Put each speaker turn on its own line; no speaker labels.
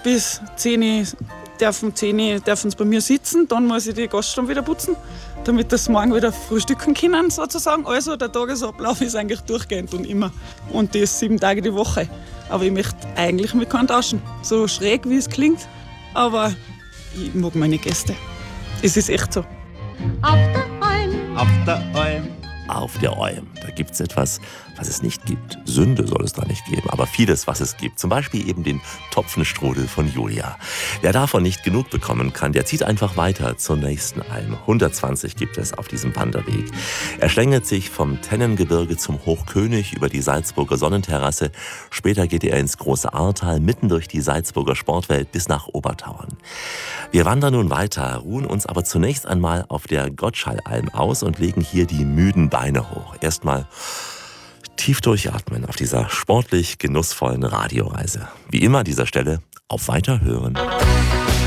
bis 10 Uhr dürfen sie bei mir sitzen. Dann muss ich die Gaststube wieder putzen, damit das morgen wieder frühstücken können, sozusagen. Also der Tagesablauf ist eigentlich durchgehend und immer. Und das 7 Tage die Woche. Aber ich möchte eigentlich mit keinem tauschen. So schräg, wie es klingt. Aber ich mag meine Gäste. Es ist echt so.
Auf der Alm.
Auf der Alm.
Auf der Alm. Da gibt es etwas, was es nicht gibt. Sünde soll es da nicht geben, aber vieles, was es gibt. Zum Beispiel eben den Topfenstrudel von Julia. Wer davon nicht genug bekommen kann, der zieht einfach weiter zur nächsten Alm. 120 gibt es auf diesem Wanderweg. Er schlängelt sich vom Tennengebirge zum Hochkönig über die Salzburger Sonnenterrasse. Später geht er ins große Ahrtal, mitten durch die Salzburger Sportwelt bis nach Obertauern. Wir wandern nun weiter, ruhen uns aber zunächst einmal auf der Gottschallalm aus und legen hier die müden Beine hoch. Erstmal tief durchatmen auf dieser sportlich genussvollen Radioreise. Wie immer an dieser Stelle auf Weiterhören.